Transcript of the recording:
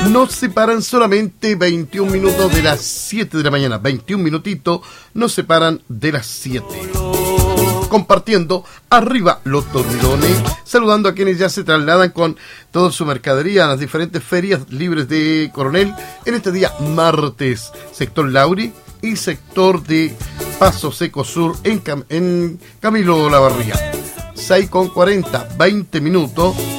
Nos separan solamente 21 minutos de las 7 de la mañana. 21 minutitos nos separan de las 7. Compartiendo arriba los dormilones, saludando a quienes ya se trasladan con toda su mercadería a las diferentes ferias libres de Coronel en este día martes. Sector Lauri y sector de Paso Seco Sur en Camilo Olavarría. 6:40, 20 minutos.